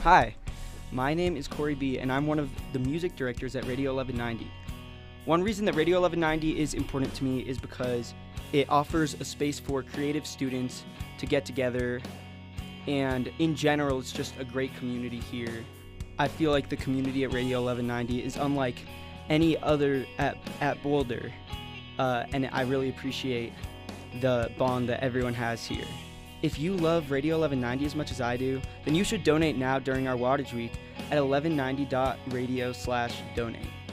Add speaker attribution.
Speaker 1: Hi, my name is Corey B, and I'm one of the music directors at Radio 1190. One reason that Radio 1190 is important to me is because it offers a space for creative students to get together, and in general, it's just a great community here. I feel like the community at Radio 1190 is unlike any other at Boulder, and I really appreciate the bond that everyone has here. If you love Radio 1190 as much as I do, then you should donate now during our Wattage Week at 1190.radio/donate.